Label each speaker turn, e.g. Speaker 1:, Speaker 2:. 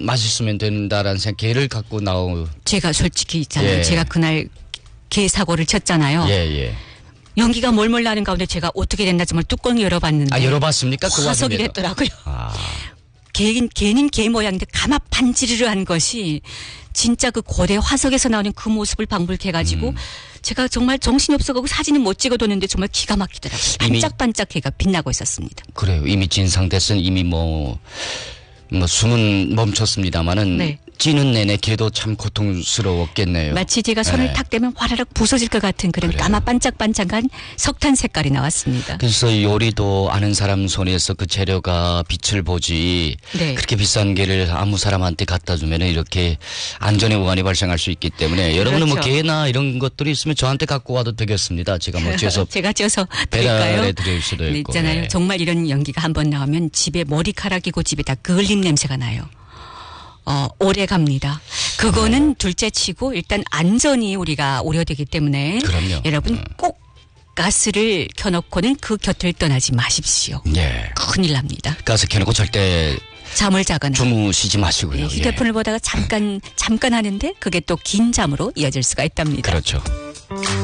Speaker 1: 맛있으면 된다라는 생각, 개를 갖고
Speaker 2: 제가 솔직히 있잖아요.
Speaker 1: 예.
Speaker 2: 제가 그날 개 사고를 쳤잖아요.
Speaker 1: 예.
Speaker 2: 연기가 몰몰 나는 가운데 제가 어떻게 됐나 정말 뚜껑 열어봤는데.
Speaker 1: 열어봤습니까? 그
Speaker 2: 화석이
Speaker 1: 와중에도.
Speaker 2: 됐더라고요.
Speaker 1: 아.
Speaker 2: 개는 개 모양인데 가마 반지르르한 것이 진짜 그 고대 화석에서 나오는 그 모습을 방불케해가지고 제가 정말 정신이 없어가고 사진은 못 찍어뒀는데 정말 기가 막히더라고요. 반짝반짝 해가 빛나고 있었습니다.
Speaker 1: 그래요. 이미 진상됐으니 이미 뭐 숨은 멈췄습니다마는
Speaker 2: 네.
Speaker 1: 찌는 내내 개도 참 고통스러웠겠네요.
Speaker 2: 마치 제가 손을
Speaker 1: 네.
Speaker 2: 탁 대면 화라락 부서질 것 같은 그런
Speaker 1: 그래요.
Speaker 2: 까마 반짝반짝한 석탄 색깔이 나왔습니다.
Speaker 1: 그래서 요리도 아는 사람 손에서 그 재료가 빛을 보지
Speaker 2: 네.
Speaker 1: 그렇게 비싼 게를 아무 사람한테 갖다 주면 이렇게 안전에 오한이 발생할 수 있기 때문에 여러분은 뭐
Speaker 2: 그렇죠.
Speaker 1: 개나 이런 것들이 있으면 저한테 갖고 와도 되겠습니다. 제가 뭐 쪄서
Speaker 2: 제가 쪄서 드릴까요?
Speaker 1: 배달해 드릴 수도
Speaker 2: 네,
Speaker 1: 있고.
Speaker 2: 있잖아요.
Speaker 1: 네.
Speaker 2: 정말 이런 연기가 한번 나오면 집에 머리카락이고 집에 다 그을린 냄새가 나요. 오래 갑니다. 그거는 둘째 치고 일단 안전이 우리가 우려되기 때문에
Speaker 1: 그럼요.
Speaker 2: 여러분 꼭 가스를 켜놓고는 그 곁을 떠나지 마십시오.
Speaker 1: 예.
Speaker 2: 큰일 납니다.
Speaker 1: 가스 켜놓고 절대
Speaker 2: 잠을 자거나
Speaker 1: 주무시지 마시고요.
Speaker 2: 네, 휴대폰을
Speaker 1: 예.
Speaker 2: 보다가 잠깐 하는데 그게 또 긴 잠으로 이어질 수가 있답니다.
Speaker 1: 그렇죠.